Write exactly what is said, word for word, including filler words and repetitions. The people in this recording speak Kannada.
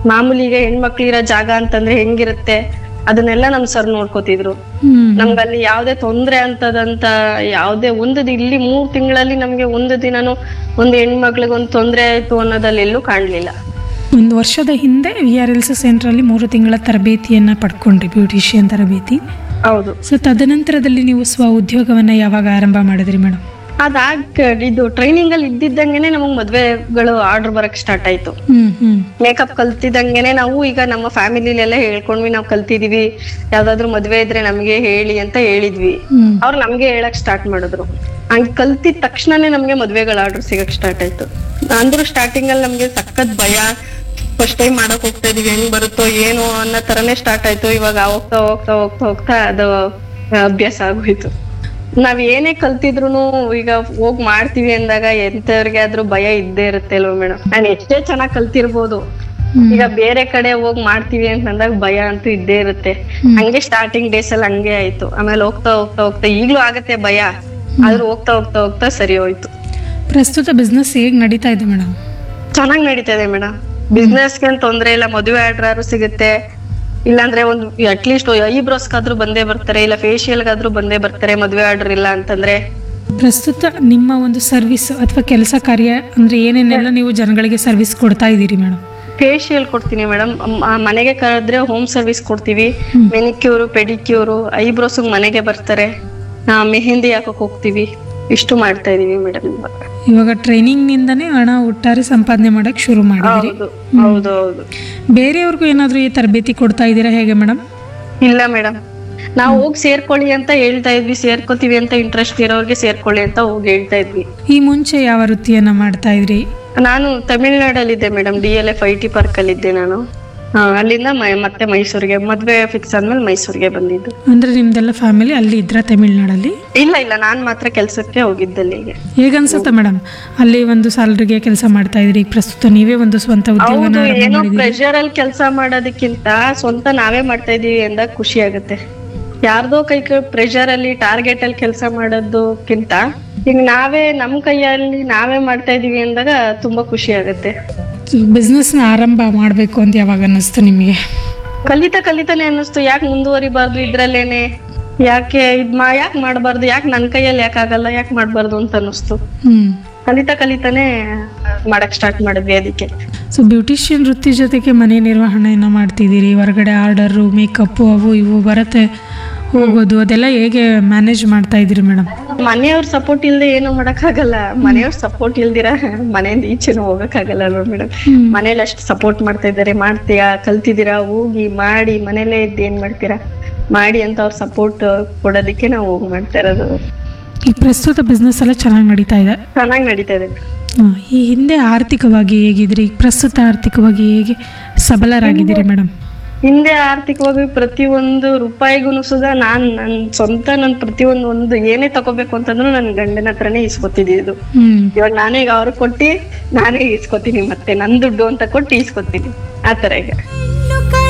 ಮಾಮೂಲಿ ಈಗ ಹೆಣ್ಮಕ್ಳಿರೋ ಜಾಗ ಅಂತಂದ್ರೆ ಹೆಂಗಿರುತ್ತೆ ಅದನ್ನೆಲ್ಲ ನಮ್ ಸರ್ ನೋಡ್ಕೋತಿದ್ರು. ನಮ್ಗಲ್ಲಿ ಯಾವ್ದೇ ತೊಂದ್ರೆ ಅಂತದಂತ ಯಾವ್ದೇ ಒಂದು ದಿ- ಇಲ್ಲಿ ಮೂರ್ ತಿಂಗಳಲ್ಲಿ ನಮ್ಗೆ ಒಂದು ದಿನಾನು ಒಂದು ಹೆಣ್ಮಕ್ಳಿಗೆ ಒಂದು ತೊಂದ್ರೆ ಆಯ್ತು ಅನ್ನೋದಲ್ಲಿ ಎಲ್ಲೂ ಕಾಣ್ಲಿಲ್ಲ. ಒಂದು ವರ್ಷದ ಹಿಂದೆ ವಿ ಆರ್ ಎಲ್ ಸಿ ಸೆಂಟ್ರಲ್ಲಿ ಮೂರು ತಿಂಗಳ ತರಬೇತಿಯನ್ನು ಪಡ್ಕೊಂಡ್ರಿ, ಬ್ಯೂಟಿಷಿಯನ್ ತರಬೇತಿ. ಹೌದು. ಸೊ ತದನಂತರದಲ್ಲಿ ನೀವು ಸ್ವ ಉದ್ಯೋಗವನ್ನು ಯಾವಾಗ ಆರಂಭ ಮಾಡಿದ್ರಿ ಮೇಡಮ್? ಅದಾಗ್ ಇದು ಟ್ರೈನಿಂಗ್ ಅಲ್ಲಿ ಇದ್ದಿದ್ದಂಗೆನೆ ನಮಗ್ ಮದ್ವೆಗಳು ಆರ್ಡರ್ ಬರಕ್ ಸ್ಟಾರ್ಟ್ ಆಯ್ತು. ಹ್ಮ್ ಹ್ಮ್ ಮೇಕಪ್ ಕಲ್ತಿದಂಗೆನೆ ನಾವು ಈಗ ನಮ್ಮ ಫ್ಯಾಮಿಲಿಲೆಲ್ಲ ಹೇಳ್ಕೊಂಡ್ವಿ ನಾವ್ ಕಲ್ತಿದೀವಿ, ಯಾವ್ದಾದ್ರು ಮದ್ವೆ ಇದ್ರೆ ನಮ್ಗೆ ಹೇಳಿ ಅಂತ ಹೇಳಿದ್ವಿ. ಹ್ಮ್ ಅವ್ರು ನಮ್ಗೆ ಹೇಳಕ್ ಸ್ಟಾರ್ಟ್ ಮಾಡಿದ್ರು. ಹಂಗ್ ಕಲ್ತಿದ ತಕ್ಷಣನೇ ನಮ್ಗೆ ಮದ್ವೆಗಳ ಆರ್ಡರ್ ಸಿಗಕ್ ಸ್ಟಾರ್ಟ್ ಆಯ್ತು. ಅಂದ್ರೂ ಸ್ಟಾರ್ಟಿಂಗ್ ಅಲ್ಲಿ ನಮ್ಗೆ ಸಖತ್ ಭಯ, ಫಸ್ಟ್ ಟೈಮ್ ಮಾಡಕ್ ಹೋಗ್ತಾ ಇದೀವಿ, ಹೆಂಗ್ ಬರುತ್ತೋ ಏನೋ ಅನ್ನೋ ತರನೇ ಸ್ಟಾರ್ಟ್ ಆಯ್ತು. ಇವಾಗ ಹೋಗ್ತಾ ಹೋಗ್ತಾ ಹೋಗ್ತಾ ಹೋಗ್ತಾ ಅದು ಅಭ್ಯಾಸ ಆಗೋಯ್ತು. ನಾವ್ ಏನೇ ಕಲ್ತಿದ್ರು ಈಗ ಹೋಗ್ ಮಾಡ್ತೀವಿ ಅಂದಾಗ ಎಂತವ್ರಿಗೆ ಆದ್ರೂ ಭಯ ಇದ್ದೇ ಇರುತ್ತೆ ಅಲ್ವಾ ಮೇಡಮ್. ನಾನ್ ಎಷ್ಟೇ ಚೆನ್ನಾಗ್ ಕಲ್ತಿರ್ಬೋದು, ಈಗ ಬೇರೆ ಕಡೆ ಹೋಗ್ ಮಾಡ್ತೀವಿ ಅಂತಂದಾಗ ಭಯ ಅಂತೂ ಇದ್ದೇ ಇರುತ್ತೆ. ಹಂಗೆ ಸ್ಟಾರ್ಟಿಂಗ್ ಡೇಸ್ ಅಲ್ಲಿ ಹಂಗೆ ಆಯ್ತು. ಆಮೇಲೆ ಹೋಗ್ತಾ ಹೋಗ್ತಾ ಹೋಗ್ತಾ ಈಗ್ಲೂ ಆಗತ್ತೆ ಭಯ, ಆದ್ರೂ ಹೋಗ್ತಾ ಹೋಗ್ತಾ ಹೋಗ್ತಾ ಸರಿ ಹೋಯ್ತು. ಪ್ರಸ್ತುತ ಬಿಸ್ನೆಸ್ ಹೇಗ್ ನಡೀತಾ ಇದೆ ಮೇಡಮ್? ಚೆನ್ನಾಗ್ ನಡೀತಾ ಇದೆ ಮೇಡಮ್. ಬಿಸ್ನೆಸ್ಗೆ ಏನ್ ತೊಂದ್ರೆ ಇಲ್ಲ, ಮದುವೆ ಆರ್ಡರ್ ಸಿಗುತ್ತೆ. ಇಲ್ಲಾಂದ್ರೆ ಒಂದು ಅಟ್ಲೀಸ್ಟ್ ಐಬ್ರೋಸ್ಗಾದ್ರೂ ಬಂದೇ ಬರ್ತಾರೆ, ಇಲ್ಲ ಫೇಶಿಯಲ್ಗಾದ್ರೂ ಬಂದೇ ಬರ್ತಾರೆ ಮದ್ವೆ ಆರ್ಡರ್ ಇಲ್ಲ ಅಂತಂದ್ರೆ. ಪ್ರಸ್ತುತ ನಿಮ್ಮ ಒಂದು ಸರ್ವಿಸ್ ಅಥವಾ ಕೆಲಸ ಕಾರ್ಯ ಅಂದ್ರೆ ಏನೇನೆಲ್ಲ ನೀವು ಜನಗಳಿಗೆ ಸರ್ವಿಸ್ ಕೊಡ್ತಾ ಇದ್ದೀರಿ ಮೇಡಮ್? ಫೇಶಿಯಲ್ ಕೊಡ್ತೀನಿ ಮೇಡಮ್, ಮನೆಗೆ ಕರೆದ್ರೆ ಹೋಮ್ ಸರ್ವಿಸ್ ಕೊಡ್ತೀವಿ. ಮೆನಿಕ್ಯೂರು, ಪೆಡಿಕ್ಯೂರು, ಐಬ್ರೋಸ್ ಮನೆಗೆ ಬರ್ತಾರೆ, ಮೆಹಂದಿ ಹಾಕಕ್ ಹೋಗ್ತೀವಿ. ಇಷ್ಟು ಮಾಡ್ತಾ ಇದೀವಿ ಮೇಡಮ್. ಇವಾಗ ಟ್ರೈನಿಂಗ್ ನಿಂದನೇ ಹಣ ಒಟ್ಟಾರೆ ಸಂಪಾದನೆ ಮಾಡಕ್ ಶುರು ಮಾಡಿದ್ರಿ. ಹೌದು ಹೌದು ಹೌದು. ಬೇರೆಯವ್ರಿಗೂ ಏನಾದ್ರು ಈ ತರಬೇತಿ ಕೊಡ್ತಾ ಇದ್ದೀರಾ ಹೇಗೆ ಮೇಡಮ್? ಇಲ್ಲ ಮೇಡಮ್, ನಾವು ಹೋಗಿ ಸೇರ್ಕೊಳ್ಳಿ ಅಂತ ಹೇಳ್ತಾ ಇದ್ವಿ, ಸೇರ್ಕೋತೀವಿ ಅಂತ ಇಂಟ್ರೆಸ್ಟ್ ಇರೋರ್ಗೆ ಸೇರ್ಕೊಳ್ಳಿ ಅಂತ ಹೋಗಿ ಹೇಳ್ತಾ ಇದ್ವಿ. ಈ ಮುಂಚೆ ಯಾವ ವೃತ್ತಿಯನ್ನ ಮಾಡ್ತಾ ಇದ್ರಿ? ನಾನು ತಮಿಳ್ನಾಡಲ್ಲಿದ್ದೆ madam, D L F I T park ಅಲ್ಲಿ ಇದ್ದೆ ನಾನು. ಹಾ, ಅಲ್ಲಿಂದ ಮ- ಮತ್ತೆ ಮೈಸೂರಿಗೆ ಮದ್ವೆ ಫಿಕ್ಸ್ ಆದ್ಮೇಲೆ ಮೈಸೂರಿಗೆ ಬಂದಿದ್ದು. ಅಂದ್ರೆ ನಿಮ್ದೆಲ್ಲ ಫ್ಯಾಮಿಲಿ ಅಲ್ಲಿ ಇದ್ರ ತಮಿಳ್ನಾಡಲ್ಲಿ? ಇಲ್ಲ ಇಲ್ಲ, ನಾನ್ ಮಾತ್ರ ಕೆಲ್ಸಕ್ಕೆ ಹೋಗಿದ್ದೆ ಅಲ್ಲಿಗೆ. ಹೇಗನ್ಸುತ್ತೆ ಮೇಡಮ್ ಅಲ್ಲಿ ಒಂದು ಸ್ಯಾಲರಿಗೆ ಕೆಲಸ ಮಾಡ್ತಾ ಇದ್ರಿ, ಪ್ರಸ್ತುತ ನೀವೇ ಒಂದು ಸ್ವಂತ ಉದ್ಯೋಗನ ಹೌದು, ಆರಂಭ ಏನೋ ಮಾಡಿದ್ರಿ. ಪ್ರೆಷರ್ ಅಲ್ಲಿ ಕೆಲಸ ಮಾಡೋದಕ್ಕಿಂತ ಸ್ವಂತ ನಾವೇ ಮಾಡ್ತಾ ಇದೀವಿ ಅಂದಾಗ ಖುಷಿ ಆಗುತ್ತೆ. ಯಾರ್ದೋ ಕೈ ಪ್ರೆಷರ್ ಅಲ್ಲಿ ಟಾರ್ಗೆಟ್ ಅಲ್ಲಿ ಕೆಲಸ ಮಾಡೋದಕ್ಕಿಂತ ಈಗ ನಾವೇ ನಮ್ ಕೈಯಲ್ಲಿ ನಾವೇ ಮಾಡ್ತಾ ಇದೀವಿ ಅಂದಾಗ ತುಂಬಾ ಖುಷಿ ಆಗುತ್ತೆ. ಬಿಸ್ನೆಸ್ ನ ಆರಂಭ ಮಾಡ್ಬೇಕು ಅಂತ ಯಾವಾಗ ಅನ್ನಿಸ್ತು ನಿಮಗೆ? ಕಲಿತಾ ಕಲಿತಾನೆ ಅನ್ನಿಸ್ತು, ಯಾಕೆ ಮುಂದುವರಿಬಾರ್ದು ಇದ್ರಲ್ಲೇನೆ, ಯಾಕೆ ಇದ್ ಮಾ ಯಾಕೆ ಮಾಡಬಾರ್ದು, ಯಾಕೆ ನನ್ ಕೈಯಲ್ಲಿ ಯಾಕೆ ಆಗಲ್ಲ, ಯಾಕೆ ಮಾಡ್ಬಾರ್ದು ಅಂತ ಅನ್ನಿಸ್ತು. ಹ್ಮ್ ಕಲಿತಾ ಕಲಿತಾನೆ ಮಾಡಕ್ ಸ್ಟಾರ್ಟ್ ಮಾಡಿದ್ವಿ ಅದಕ್ಕೆ. ಸೊ ಬ್ಯೂಟಿಷಿಯನ್ ವೃತ್ತಿ ಜೊತೆಗೆ ಮನೆ ನಿರ್ವಹಣೆಯನ್ನ ಮಾಡ್ತಿದ್ದೀರಿ, ಹೊರಗಡೆ ಆರ್ಡರು, ಮೇಕಪ್ ಅವು ಇವು ಬರತ್ತೆ ಹೋಗೋದು, ಅದೆಲ್ಲ ಹೇಗೆ ಮ್ಯಾನೇಜ್ ಮಾಡ್ತಾ ಇದ್ದೀರಿ ಮೇಡಮ್? ಮನೆಯವ್ರ ಸಪೋರ್ಟ್ ಇಲ್ದೆ ಏನು ಮಾಡಕ್ ಆಗಲ್ಲ. ಮನೆಯವ್ರ ಸಪೋರ್ಟ್ ಇಲ್ದಿರ ಮನೆಯಿಂದ ಈಚೆನೂ ಹೋಗಕ್ ಆಗಲ್ಲ ಅಲ್ವಾ ಮೇಡಮ್. ಮನೇಲಿ ಅಷ್ಟು ಸಪೋರ್ಟ್ ಮಾಡ್ತಾ ಇದಾರೆ, ಮಾಡ್ತೀಯಾ, ಕಲ್ತಿದ್ದೀರಾ, ಹೋಗಿ ಮಾಡಿ, ಮನೇಲೇ ಇದ್ದು ಏನ್ ಮಾಡ್ತೀರಾ ಮಾಡಿ ಅಂತ ಅವ್ರ ಸಪೋರ್ಟ್ ಕೊಡೋದಕ್ಕೆ ನಾವು ಹೋಗಿ ಮಾಡ್ತಾ ಇರೋದು. ಈ ಪ್ರಸ್ತುತ ಬಿಸ್ನೆಸ್ ಎಲ್ಲ ಚೆನ್ನಾಗಿ ನಡೀತಾ ಇದೆ? ಚೆನ್ನಾಗಿ ನಡೀತಾ ಇದೆ. ಹ್ಮ್. ಈ ಹಿಂದೆ ಆರ್ಥಿಕವಾಗಿ ಹೇಗಿದ್ರಿ, ಪ್ರಸ್ತುತ ಆರ್ಥಿಕವಾಗಿ ಹೇಗೆ ಸಬಲರಾಗಿದ್ದೀರಿ ಮೇಡಮ್? ಹಿಂದೆ ಆರ್ಥಿಕವಾಗಿ ಪ್ರತಿಯೊಂದು ರೂಪಾಯಿಗೂ ಸುಧಾ ನಾನ್ ನನ್ ಸ್ವಂತ ನನ್ ಪ್ರತಿಯೊಂದು ಒಂದು ಏನೇ ತಗೋಬೇಕು ಅಂತಂದ್ರು ನನ್ ಗಂಡನ ಹತ್ರನೇ ಇಸ್ಕೊತಿದ್ದು. ಹ್ಮ್ ಇವಾಗ ನಾನೇ ಈಗ ಅವ್ರಿಗೆ ಕೊಟ್ಟಿ ನಾನೇ ಇಸ್ಕೊತೀನಿ, ಮತ್ತೆ ನನ್ ದುಡ್ಡು ಅಂತ ಕೊಟ್ಟು ಇಸ್ಕೊತೀನಿ, ಆತರ ಈಗ.